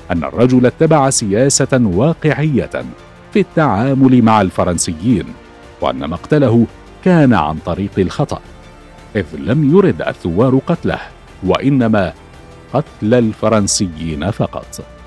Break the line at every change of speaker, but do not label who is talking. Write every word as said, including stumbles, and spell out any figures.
أن الرجل اتبع سياسة واقعية في التعامل مع الفرنسيين، وأن مقتله كان عن طريق الخطأ، إذ لم يرد الثوار قتله وإنما قتل الفرنسيين فقط.